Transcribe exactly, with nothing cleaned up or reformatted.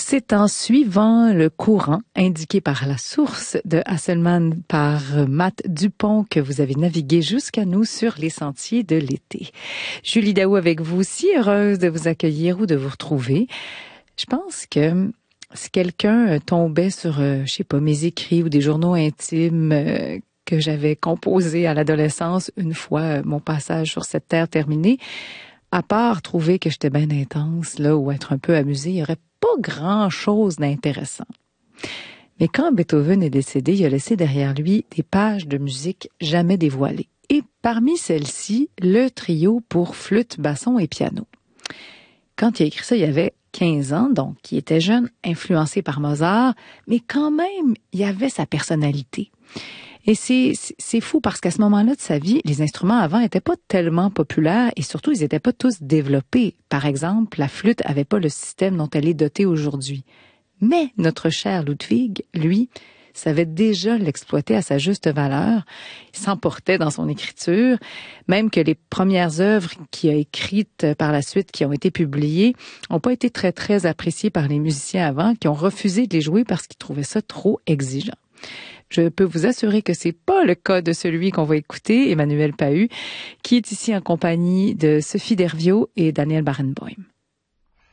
C'est en suivant le courant indiqué par la source de Hasselmann par Matt Dupont que vous avez navigué jusqu'à nous sur les sentiers de l'été. Julie Daou avec vous, si heureuse de vous accueillir ou de vous retrouver. Je pense que si quelqu'un tombait sur, euh, je sais pas, mes écrits ou des journaux intimes euh, que j'avais composés à l'adolescence, une fois euh, mon passage sur cette terre terminé, à part trouver que j'étais bien intense, là, ou être un peu amusée, il y aurait pas grand-chose d'intéressant. Mais quand Beethoven est décédé, il a laissé derrière lui des pages de musique jamais dévoilées. Et parmi celles-ci, le trio pour flûte, basson et piano. Quand il a écrit ça, il y avait quinze ans, donc il était jeune, influencé par Mozart, mais quand même, il avait sa personnalité. Et c'est, c'est fou parce qu'à ce moment-là de sa vie, les instruments avant n'étaient pas tellement populaires et surtout, ils n'étaient pas tous développés. Par exemple, la flûte avait pas le système dont elle est dotée aujourd'hui. Mais notre cher Ludwig, lui, savait déjà l'exploiter à sa juste valeur. Il s'emportait dans son écriture, même que les premières œuvres qu'il a écrites par la suite, qui ont été publiées, n'ont pas été très, très appréciées par les musiciens avant, qui ont refusé de les jouer parce qu'ils trouvaient ça trop exigeant. Je peux vous assurer que c'est pas le cas de celui qu'on va écouter, Emmanuel Pahud, qui est ici en compagnie de Sophie Dervio et Daniel Barenboim.